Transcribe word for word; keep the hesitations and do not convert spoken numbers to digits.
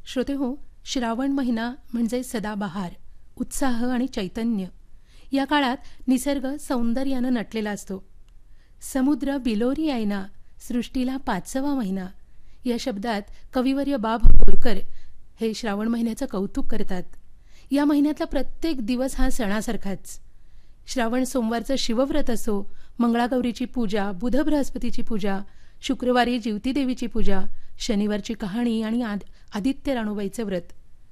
श्रोतेहो, श्रावण महिना म्हणजे सदाबहार, उत्साह आणि चैतन्य. या काळात निसर्ग सौंदर्यानं नटलेला असतो. समुद्र बिलोरी आईना, सृष्टीला पाचवा महिना या शब्दात कविवर्य बा बोरकर हे श्रावण महिन्याचं कौतुक करतात. या महिन्यातला प्रत्येक दिवस हा सणासारखाच. श्रावण सोमवारचं शिवव्रत असो, मंगळागौरीची पूजा, बुध बृहस्पतीची पूजा, शुक्रवारी जिवती देवीची पूजा, शनिवारची कहाणी आणि आद आदित्य राणूबाईचे व्रत,